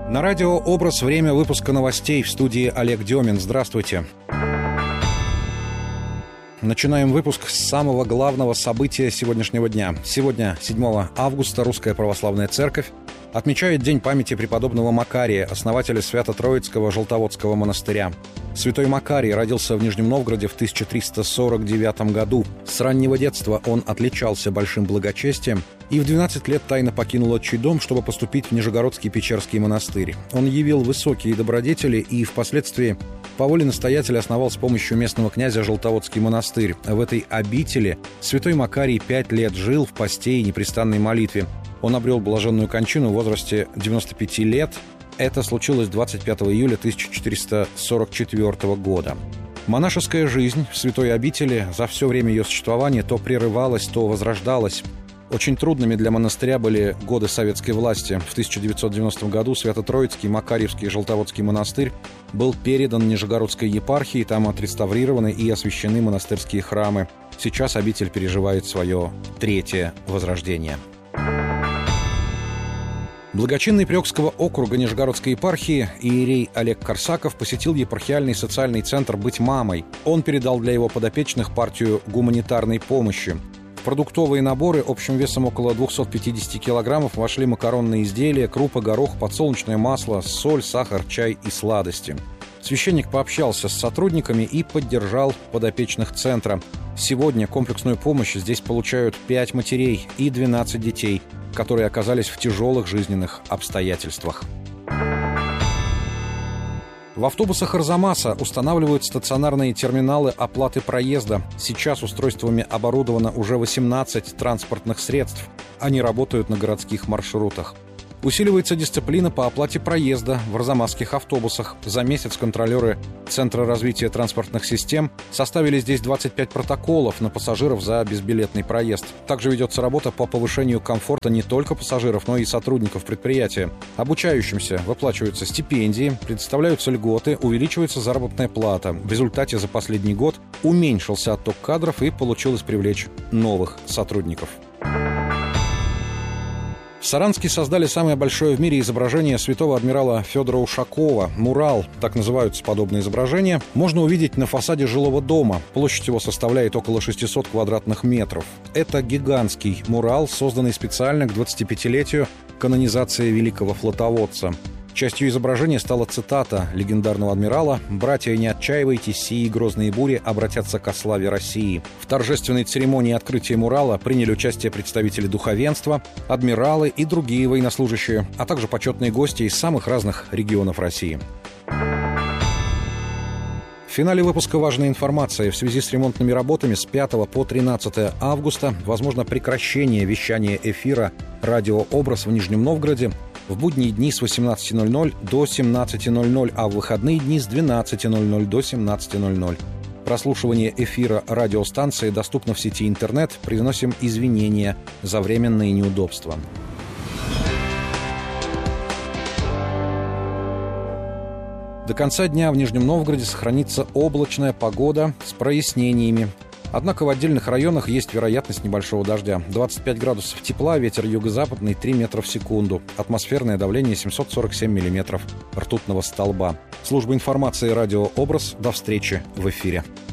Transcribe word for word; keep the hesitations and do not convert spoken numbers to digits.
На радио «Образ» время выпуска новостей. В студии Олег Демин. Здравствуйте. Начинаем выпуск с самого главного события сегодняшнего дня. Сегодня, седьмого августа, Русская Православная Церковь отмечает День памяти преподобного Макария, основателя Свято-Троицкого Желтоводского монастыря. Святой Макарий родился в Нижнем Новгороде в тысяча триста сорок девятом году. С раннего детства он отличался большим благочестием и в двенадцать лет тайно покинул отчий дом, чтобы поступить в Нижегородский Печерский монастырь. Он явил высокие добродетели и впоследствии по воле настоятеля основал с помощью местного князя Желтоводский монастырь. В этой обители святой Макарий пять лет жил в посте и непрестанной молитве. Он обрел блаженную кончину в возрасте девяноста пяти лет. Это случилось двадцать пятого июля тысяча четыреста сорок четвёртого года. Монашеская жизнь в святой обители за все время ее существования то прерывалась, то возрождалась. Очень трудными для монастыря были годы советской власти. В тысяча девятьсот девяностом году Свято-Троицкий Макарьевский Желтоводский монастырь был передан Нижегородской епархии, там отреставрированы и освящены монастырские храмы. Сейчас обитель переживает свое третье возрождение. Благочинный Приокского округа Нижегородской епархии иерей Олег Корсаков посетил епархиальный социальный центр «Быть мамой». Он передал для его подопечных партию гуманитарной помощи. В продуктовые наборы общим весом около двухсот пятидесяти килограммов вошли макаронные изделия, крупы, горох, подсолнечное масло, соль, сахар, чай и сладости. Священник пообщался с сотрудниками и поддержал подопечных центра. Сегодня комплексную помощь здесь получают пять матерей и двенадцать детей, которые оказались в тяжелых жизненных обстоятельствах. В автобусах Арзамаса устанавливают стационарные терминалы оплаты проезда. Сейчас устройствами оборудовано уже восемнадцать транспортных средств. Они работают на городских маршрутах. Усиливается дисциплина по оплате проезда в арзамасских автобусах. За месяц контролеры Центра развития транспортных систем составили здесь двадцать пять протоколов на пассажиров за безбилетный проезд. Также ведется работа по повышению комфорта не только пассажиров, но и сотрудников предприятия. Обучающимся выплачиваются стипендии, предоставляются льготы, увеличивается заработная плата. В результате за последний год уменьшился отток кадров и получилось привлечь новых сотрудников. В Саранске создали самое большое в мире изображение святого адмирала Федора Ушакова. Мурал, так называются подобные изображения, можно увидеть на фасаде жилого дома. Площадь его составляет около шестисот квадратных метров. Это гигантский мурал, созданный специально к двадцатипятилетию канонизации великого флотоводца. Частью изображения стала цитата легендарного адмирала: «Братья, не отчаивайтесь, сии грозные бури обратятся ко славе России». В торжественной церемонии открытия мурала приняли участие представители духовенства, адмиралы и другие военнослужащие, а также почетные гости из самых разных регионов России. В финале выпуска важная информация. В связи с ремонтными работами с пятого по тринадцатое августа возможно прекращение вещания эфира «Радио Образ» в Нижнем Новгороде в будние дни с восемнадцати ноль-ноль до семнадцати ноль-ноль, а в выходные дни с двенадцати ноль-ноль до семнадцати ноль-ноль. Прослушивание эфира радиостанции доступно в сети интернет. Приносим извинения за временные неудобства. До конца дня в Нижнем Новгороде сохранится облачная погода с прояснениями. Однако в отдельных районах есть вероятность небольшого дождя. двадцать пять градусов тепла, ветер юго-западный три метра в секунду. Атмосферное давление семьсот сорок семь миллиметров ртутного столба. Служба информации «Радио Образ». До встречи в эфире.